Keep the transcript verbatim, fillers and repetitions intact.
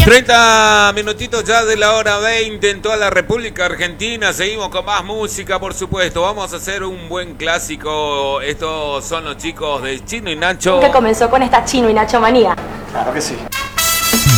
treinta minutitos ya de la hora veinte en toda la República Argentina. Seguimos con más música, por supuesto. Vamos a hacer un buen clásico. Estos son los chicos de Chino y Nacho. Que comenzó con esta Chino y Nacho manía. Claro que sí.